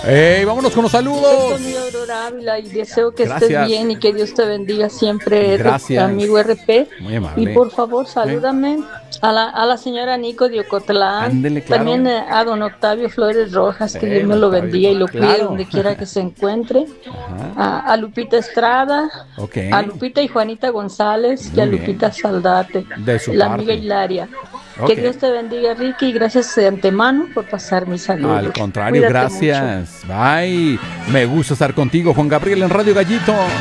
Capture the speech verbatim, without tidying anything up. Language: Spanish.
Hey, vámonos con los saludos. Soy Aurora Ávila y deseo que Gracias. estés bien y que Dios te bendiga siempre, Gracias. amigo R P. Muy amable. Y por favor, salúdame a la, a la señora Nico de Ocotlán. Ándele, claro. También eh, a don Octavio Flores Rojas, que Eh, Dios me lo Octavio, bendiga y lo cuide claro. donde quiera que se encuentre. Ajá. A, a Lupita Estrada, Ok. a Lupita y Juanita González y Muy a bien. Lupita Saldate, De su la parte. amiga Hilaria. Ok. Que Dios te bendiga, Ricky, y gracias de antemano por pasar mis saludos. Al contrario, Cuídate gracias. Bye. Me gusta estar contigo, Juan Gabriel, en Radio Gallito.